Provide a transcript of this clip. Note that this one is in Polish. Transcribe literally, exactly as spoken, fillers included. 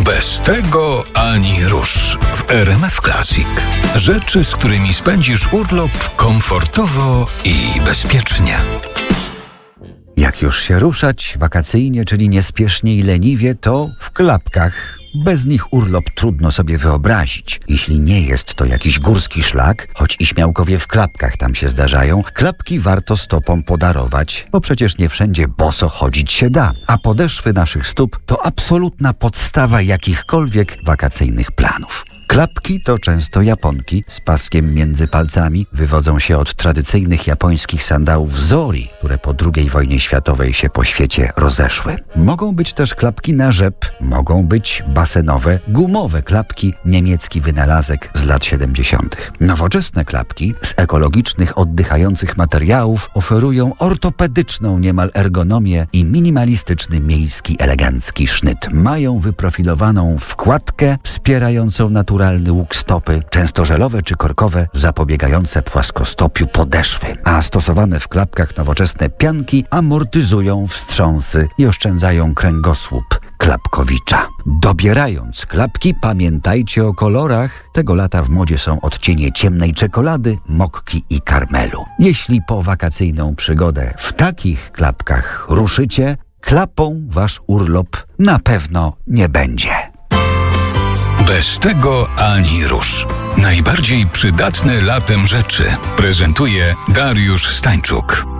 Bez tego ani rusz w R M F Classic. Rzeczy, z którymi spędzisz urlop komfortowo i bezpiecznie. Jak już się ruszać wakacyjnie, czyli niespiesznie i leniwie, to w klapkach. Bez nich urlop trudno sobie wyobrazić. Jeśli nie jest to jakiś górski szlak, choć i śmiałkowie w klapkach tam się zdarzają, klapki warto stopom podarować, bo przecież nie wszędzie boso chodzić się da. A podeszwy naszych stóp to absolutna podstawa jakichkolwiek wakacyjnych planów. Klapki to często japonki z paskiem między palcami. Wywodzą się od tradycyjnych japońskich sandałów Zori, które po drugiej wojnie światowej się po świecie rozeszły. Mogą być też klapki na rzep, mogą być basenowe, gumowe klapki, niemiecki wynalazek z lat siedemdziesiątych. Nowoczesne klapki z ekologicznych, oddychających materiałów oferują ortopedyczną niemal ergonomię i minimalistyczny miejski, elegancki sznyt. Mają wyprofilowaną wkładkę wspierającą naturalność łuk stopy, często żelowe czy korkowe, zapobiegające płaskostopiu podeszwy. A stosowane w klapkach nowoczesne pianki amortyzują wstrząsy i oszczędzają kręgosłup klapkowicza. Dobierając klapki, pamiętajcie o kolorach. Tego lata w modzie są odcienie ciemnej czekolady, mokki i karmelu. Jeśli po wakacyjną przygodę w takich klapkach ruszycie, klapą wasz urlop na pewno nie będzie. Bez tego ani rusz. Najbardziej przydatne latem rzeczy prezentuje Dariusz Stańczuk.